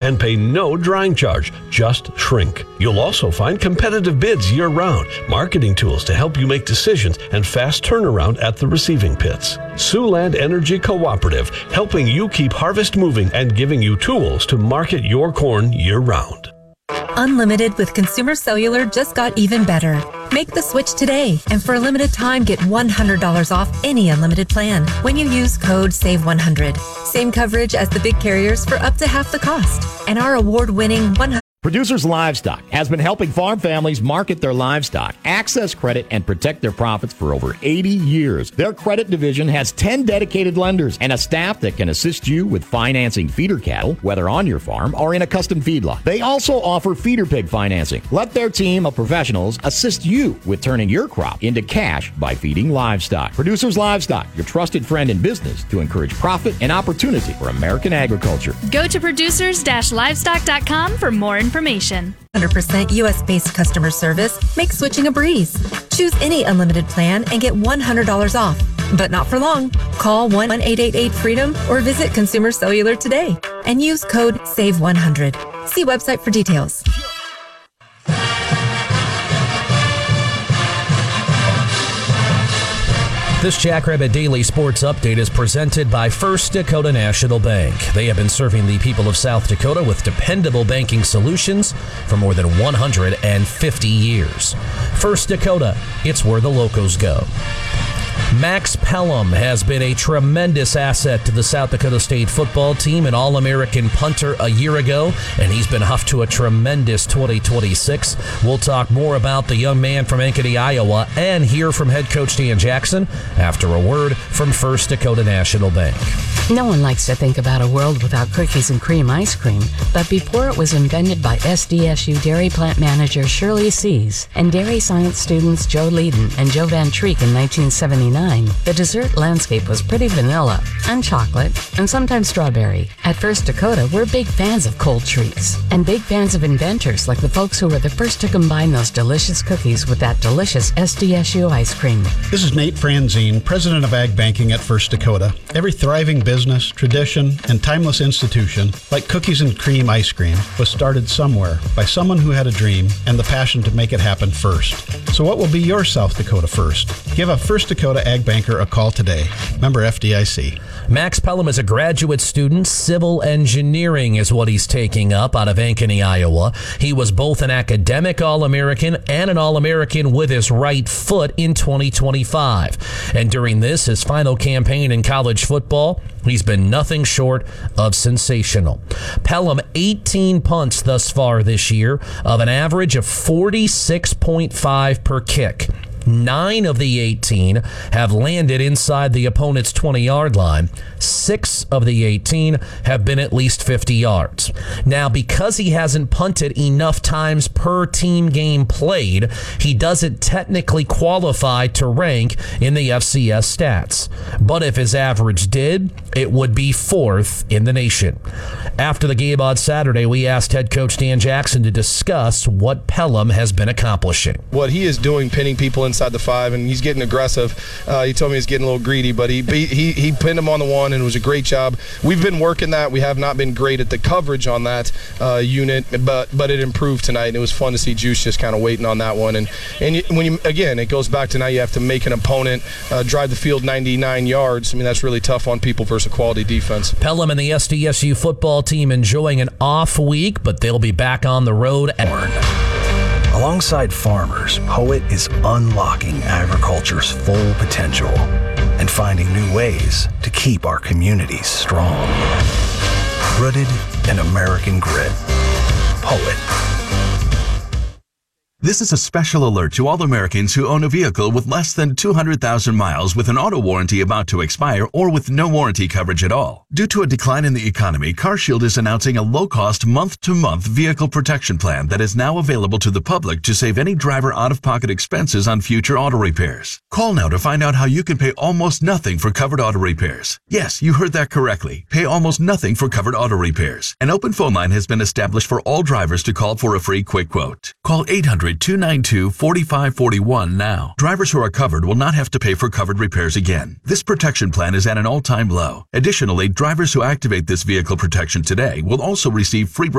and pay no drying charge, just shrink. You'll also find competitive bids year-round, marketing tools to help you make decisions, and fast turnaround at the receiving pits. Siouxland Energy Cooperative, helping you keep harvest moving and giving you tools to market your corn year-round. Unlimited with Consumer Cellular just got even better. Make the switch today, and for a limited time, get $100 off any unlimited plan when you use code SAVE100. Same coverage as the big carriers for up to half the cost. And our award-winning 100 Producers Livestock has been helping farm families market their livestock, access credit, and protect their profits for over 80 years. Their credit division has 10 dedicated lenders and a staff that can assist you with financing feeder cattle, whether on your farm or in a custom feedlot. They also offer feeder pig financing. Let their team of professionals assist you with turning your crop into cash by feeding livestock. Producers Livestock, your trusted friend in business to encourage profit and opportunity for American agriculture. Go to producers-livestock.com for more information. 100% U.S.-based customer service makes switching a breeze. Choose any unlimited plan and get $100 off. But not for long. Call 1-888-FREEDOM or visit Consumer Cellular today and use code SAVE100. See website for details. This Jackrabbit Daily Sports Update is presented by First Dakota National Bank. They have been serving the people of South Dakota with dependable banking solutions for more than 150 years. First Dakota, it's where the locals go. Max Pelham has been a tremendous asset to the South Dakota State football team, an All-American punter a year ago, and he's been off to a tremendous 2026. We'll talk more about the young man from Ankeny, Iowa, and hear from head coach Dan Jackson after a word from First Dakota National Bank. No one likes to think about a world without cookies and cream ice cream, but before it was invented by SDSU dairy plant manager Shirley Sees and dairy science students Joe Leiden and Joe Van Treek in 1979, the dessert landscape was pretty vanilla and chocolate and sometimes strawberry. At First Dakota, we're big fans of cold treats and big fans of inventors like the folks who were the first to combine those delicious cookies with that delicious SDSU ice cream. This is Nate Franzine, president of Ag Banking at First Dakota. Every thriving business, tradition, and timeless institution, like cookies and cream ice cream, was started somewhere by someone who had a dream and the passion to make it happen first. So what will be your South Dakota first? Give a First Dakota Ag Banker a call today. Member FDIC. Max Pelham is a graduate student. Civil engineering is what he's taking up out of Ankeny, Iowa. He was both an academic All-American and an All-American with his right foot in 2025. And during this, his final campaign in college football, he's been nothing short of sensational. Pelham, 18 punts thus far this year, of an average of 46.5 per kick. 9 of the 18 have landed inside the opponent's 20-yard line. 6 of the 18 have been at least 50 yards. Now, because he hasn't punted enough times per team game played, he doesn't technically qualify to rank in the FCS stats. But if his average did, it would be 4th in the nation. After the game on Saturday, we asked head coach Dan Jackson to discuss what Pelham has been accomplishing. What he is doing, pinning people inside the 5, and he's getting aggressive. He told me he's getting a little greedy, but he pinned him on the 1, and it was a great job. We've been working that. We have not been great at the coverage on that unit, but it improved tonight, and it was fun to see Juice just kind of waiting on that one. And when you, again, it goes back to now you have to make an opponent drive the field 99 yards. I mean, that's really tough on people versus a quality defense. Pelham and the SDSU football team enjoying an off week, but they'll be back on the road. Alongside farmers, Poet is unlocking agriculture's full potential and finding new ways to keep our communities strong. Rooted in American grit. Poet. This is a special alert to all Americans who own a vehicle with less than 200,000 miles with an auto warranty about to expire or with no warranty coverage at all. Due to a decline in the economy, CarShield is announcing a low-cost month-to-month vehicle protection plan that is now available to the public to save any driver out-of-pocket expenses on future auto repairs. Call now to find out how you can pay almost nothing for covered auto repairs. Yes, you heard that correctly. Pay almost nothing for covered auto repairs. An open phone line has been established for all drivers to call for a free quick quote. Call 800-292-4541 now. Drivers who are covered will not have to pay for covered repairs again. This protection plan is at an all-time low. Additionally, drivers who activate this vehicle protection today will also receive free